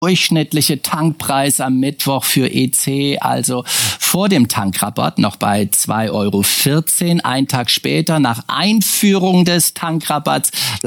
durchschnittliche Tankpreis am Mittwoch für EC, also vor dem Tankrabatt, noch bei 2,14 €. Ein Tag später, nach Einführung des Tankrabatts,